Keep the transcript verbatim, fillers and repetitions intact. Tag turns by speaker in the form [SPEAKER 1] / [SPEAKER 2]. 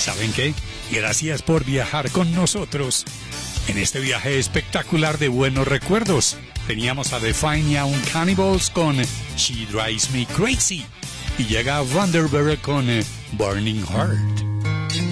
[SPEAKER 1] ¿Saben qué? Gracias por viajar con nosotros. En este viaje espectacular de buenos recuerdos, teníamos a The Fine Young Cannibals con She Drives Me Crazy. Y llega Vanderbilt con Burning Heart.